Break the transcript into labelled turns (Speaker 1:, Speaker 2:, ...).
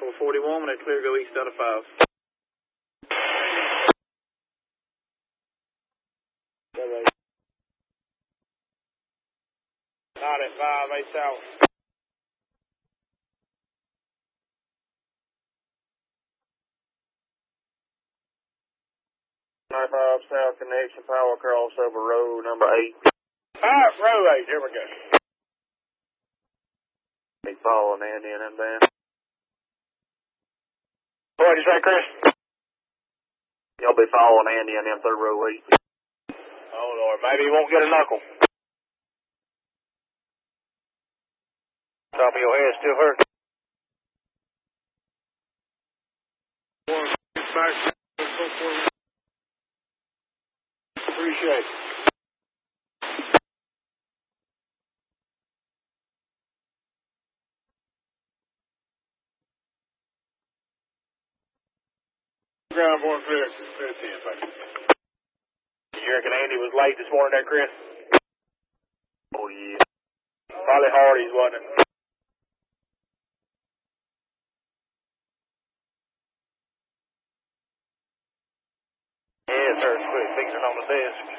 Speaker 1: Bravo 41, when they clear, go east out of 5. Not at 5, 8 south. 95 south connection, power crossover road number 8. Row 8, here we go. Be following Andy and them down. What did you say, Chris? Y'all be following Andy and them through row 8. Oh, Lord, maybe he won't get a knuckle. Top of your head still hurt. Appreciate it. Ground born clear 10, thank you. You reckon Andy was late this morning there, Chris? Oh, yeah. Probably Hardy's, wasn't it? Yeah, sir, it's quick. Fixing on the desk.